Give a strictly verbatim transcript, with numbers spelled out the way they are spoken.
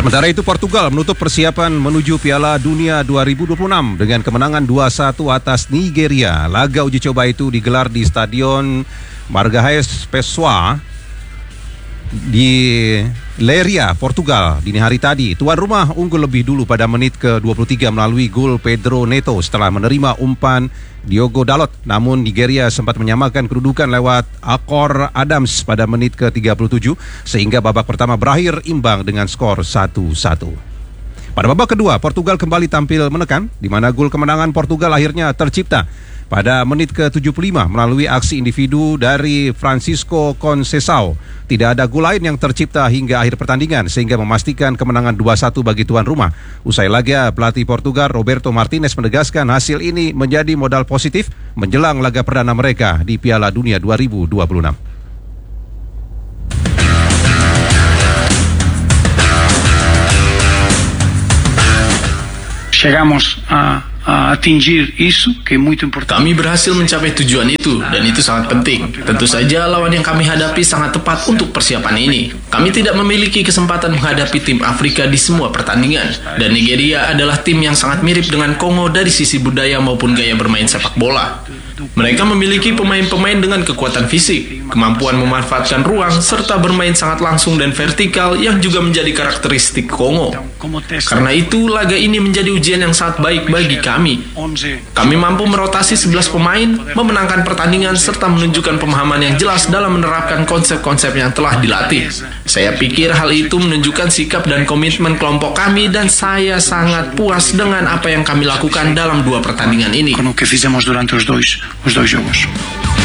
Sementara itu Portugal menutup persiapan menuju Piala Dunia dua ribu dua puluh enam dengan kemenangan dua satu atas Nigeria. Laga uji coba itu digelar di Stadion Margahaes Pessoa di Leiria, Portugal dini hari tadi. Tuan rumah unggul lebih dulu pada menit ke dua puluh tiga melalui gol Pedro Neto setelah menerima umpan Diogo Dalot. Namun Nigeria sempat menyamakan kedudukan lewat Akor Adams pada menit ke tiga puluh tujuh sehingga babak pertama berakhir imbang dengan skor satu satu. Pada babak kedua, Portugal kembali tampil menekan, di mana gol kemenangan Portugal akhirnya tercipta pada menit ke tujuh puluh lima melalui aksi individu dari Francisco Conceição. Tidak ada gol lain yang tercipta hingga akhir pertandingan sehingga memastikan kemenangan dua satu bagi tuan rumah. Usai laga, pelatih Portugal Roberto Martinez menegaskan hasil ini menjadi modal positif menjelang laga perdana mereka di Piala Dunia dua ribu dua puluh enam. Chegamos a atingir isso, que é muito importante. Kami berhasil mencapai tujuan itu, dan itu sangat penting. Tentu saja lawan yang kami hadapi sangat tepat untuk persiapan ini. Kami tidak memiliki kesempatan menghadapi tim Afrika di semua pertandingan, dan Nigeria adalah tim yang sangat mirip dengan Kongo dari sisi budaya maupun gaya bermain sepak bola. Mereka memiliki pemain-pemain dengan kekuatan fisik, kemampuan memanfaatkan ruang, serta bermain sangat langsung dan vertikal yang juga menjadi karakteristik Kongo. Karena itu, laga ini menjadi ujian yang sangat baik bagi kami. Kami mampu merotasi sebelas pemain, memenangkan pertandingan, serta menunjukkan pemahaman yang jelas dalam menerapkan konsep-konsep yang telah dilatih. Saya pikir hal itu menunjukkan sikap dan komitmen kelompok kami, dan saya sangat puas dengan apa yang kami lakukan dalam dua pertandingan ini. Com o que fizemos durante os dois, os dois jogos.